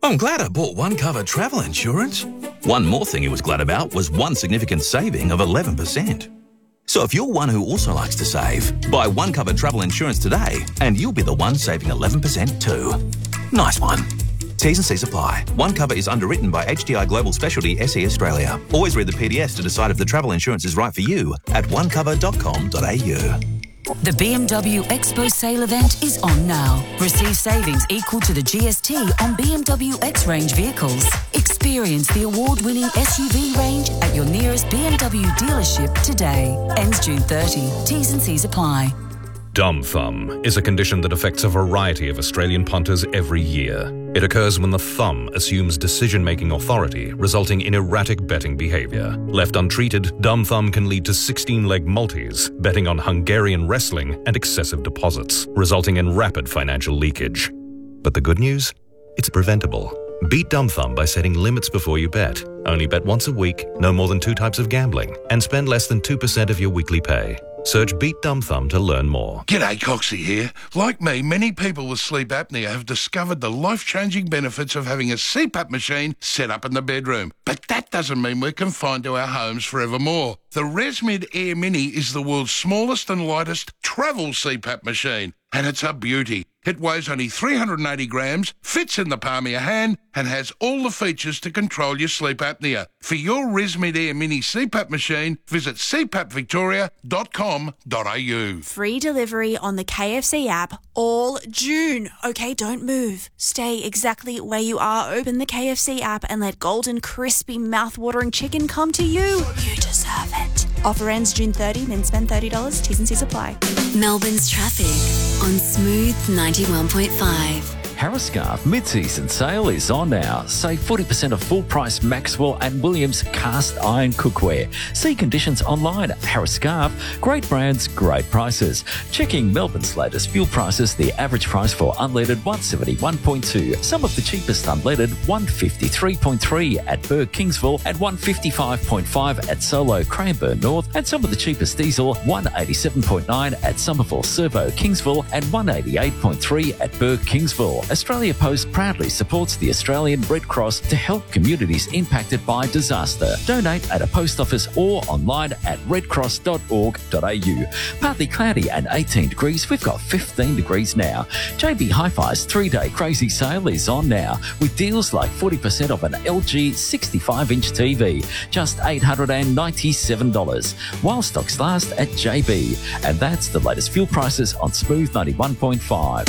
I'm glad I bought OneCover travel insurance. One more thing he was glad about was one significant saving of 11%. So if you're one who also likes to save, buy OneCover travel insurance today and you'll be the one saving 11% too. Nice one. T's and C's apply. OneCover is underwritten by HDI Global Specialty SE Australia. Always read the PDS to decide if the travel insurance is right for you at onecover.com.au. The BMW Expo sale event is on now. Receive savings equal to the GST on BMW X-Range vehicles. Experience the award-winning SUV range at your nearest BMW dealership today. Ends June 30. T's and C's apply. Dumb thumb is a condition that affects a variety of Australian punters every year. It occurs when the thumb assumes decision-making authority, resulting in erratic betting behaviour. Left untreated, dumb thumb can lead to 16-leg multis, betting on Hungarian wrestling and excessive deposits, resulting in rapid financial leakage. But the good news? It's preventable. Beat dumb thumb by setting limits before you bet. Only bet once a week, no more than 2 types of gambling, and spend less than 2% of your weekly pay. Search Beat Dumb Thumb to learn more. G'day, Coxie here. Like me, many people with sleep apnea have discovered the life-changing benefits of having a CPAP machine set up in the bedroom. But that doesn't mean we're confined to our homes forevermore. The ResMed Air Mini is the world's smallest and lightest travel CPAP machine, and it's a beauty. It weighs only 380 grams, fits in the palm of your hand, and has all the features to control your sleep apnea. For your ResMed Air Mini CPAP machine, visit cpapvictoria.com.au. Free delivery on the KFC app all June. Okay, don't move. Stay exactly where you are. Open the KFC app and let golden, crispy, mouth-watering chicken come to you. You deserve it. Offer ends June 30, then spend $30. T's and C's apply. Melbourne's traffic on Smooth 91.5. Harriscarf mid-season sale is on now. Save 40% of full-price Maxwell and Williams cast iron cookware. See conditions online at Harriscarf. Great brands, great prices. Checking Melbourne's latest fuel prices, the average price for unleaded 171.2. Some of the cheapest unleaded 153.3 at Burg Kingsville and 155.5 at Solo Cranbourne North, and some of the cheapest diesel 187.9 at Somerville Servo Kingsville and 188.3 at Burg Kingsville. Australia Post proudly supports the Australian Red Cross to help communities impacted by disaster. Donate at a post office or online at redcross.org.au. Partly cloudy and 18 degrees. We've got 15 degrees now. JB Hi-Fi's 3-day crazy sale is on now with deals like 40% off an LG 65-inch TV, just $897, while stocks last at JB. And that's the latest fuel prices on Smooth 91.5.